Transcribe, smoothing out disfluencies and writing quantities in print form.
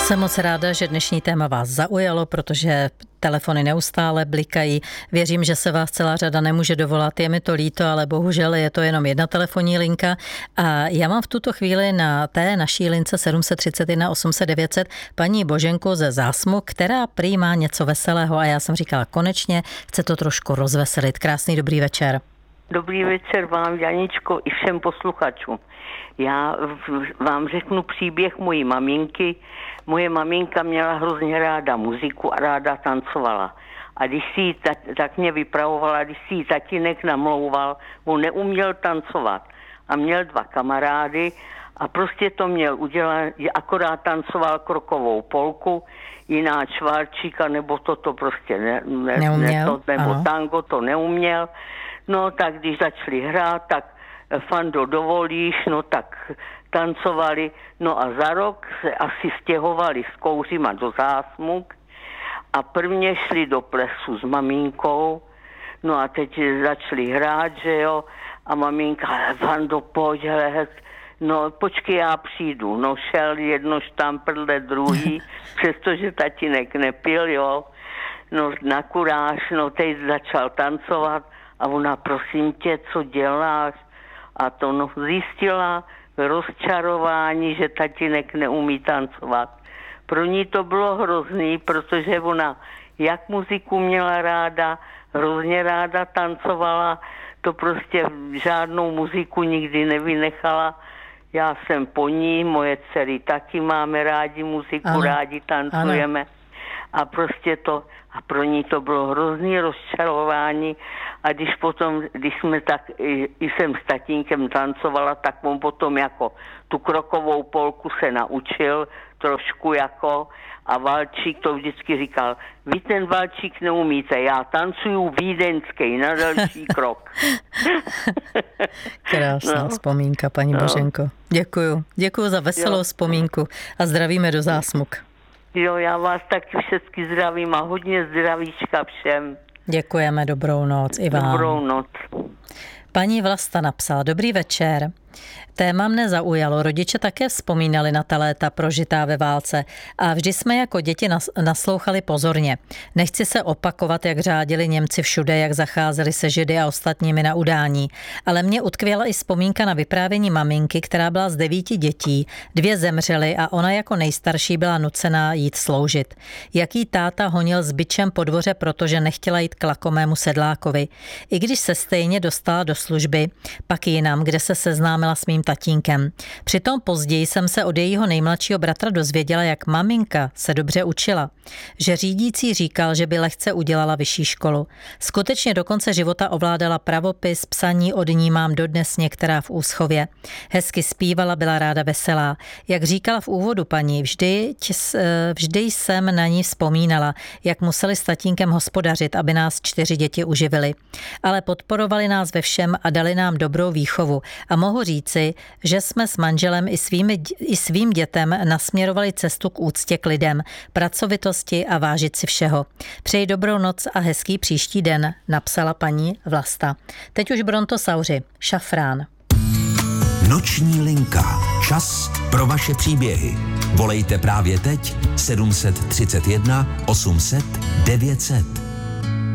Jsem moc ráda, že dnešní téma vás zaujalo, protože telefony neustále blikají. Věřím, že se vás celá řada nemůže dovolat. Je mi to líto, ale bohužel je to jenom jedna telefonní linka. A já mám v tuto chvíli na té naší lince 731 800 900 paní Boženku ze Zásmuk, která prý má něco veselého a já jsem říkala, konečně chce to trošku rozveselit. Krásný dobrý večer. Dobrý večer vám, Janičko, i všem posluchačům. Já vám řeknu příběh mojí maminky. Moje maminka měla hrozně ráda muziku a ráda tancovala. A když si ji tak mě vypravovala, když si ji tatínek namlouval, on neuměl tancovat. A měl 2 kamarády a prostě to měl udělat, akorát tancoval krokovou polku, jiná švárčíka, nebo toto prostě neuměl, nebo tango to neuměl. No tak když začali hrát, tak Fando, dovolíš, no tak tancovali, no a za rok se asi stěhovali s kouřima do Zásmuk a prvně šli do plesu s maminkou, no a teď začali hrát, že jo, a maminka, Fando, pojď, hele, no počkej, já přijdu, no šel jedno štamprle, druhý, přestože tatínek nepil, jo, no na kuráž, no teď začal tancovat a ona, prosím tě, co děláš? A to no, zjistila rozčarování, že tatínek neumí tancovat. Pro ní to bylo hrozný, protože ona jak muziku měla ráda, hrozně ráda tancovala, to prostě žádnou muziku nikdy nevynechala. Já jsem po ní, moje dcery taky máme rádi muziku, ano, rádi tancujeme. Ano. A prostě to, a pro ní to bylo hrozný rozčarování. A když potom, když jsme tak, i jsem s tatínkem tancovala, tak on potom jako tu krokovou polku se naučil trošku jako a valčík to vždycky říkal, vy ten valčík neumíte, já tancuju vídeňský na další krok. Krásná vzpomínka, paní Boženko. Děkuju za veselou vzpomínku a zdravíme do Zásmuk. Jo, já vás taky všechny zdravím a hodně zdravíčka všem. Děkujeme, dobrou noc i vám. Dobrou noc. Paní Vlasta napsala, dobrý večer. Téma mne zaujalo, rodiče také vzpomínali na ta léta prožitá ve válce a vždy jsme jako děti naslouchali pozorně. Nechci se opakovat, jak řádili Němci všude, jak zacházeli se Židy a ostatními na udání, ale mě utkvěla i vzpomínka na vyprávění maminky, která byla z 9 dětí, 2 zemřely a ona jako nejstarší byla nucená jít sloužit. Jaký táta honil s bičem po dvoře, protože nechtěla jít k lakomému sedlákovi. I když se stejně dostala do služby, pak jinam, kde se seznámila s mým tatínkem. Přitom později jsem se od jejího nejmladšího bratra dozvěděla, jak maminka se dobře učila. Že řídící říkal, že by lehce udělala vyšší školu. Skutečně do konce života ovládala pravopis, psaní od ní mám dodnes některá v úschově. Hezky zpívala, byla ráda veselá. Jak říkala v úvodu paní, vždy jsem na ní vzpomínala, jak museli s tatínkem hospodařit, aby nás 4 děti uživili. Ale podporovali nás ve všem a dali nám dobrou výchovu. A mohu říci, že jsme s manželem i svým dětem nasměrovali cestu k úctě k lidem, pracovitosti a vážit si všeho. Přeji dobrou noc a hezký příští den, napsala paní Vlasta. Teď už Brontosauři, Šafrán. Noční linka. Čas pro vaše příběhy. Volejte právě teď 731 800 900.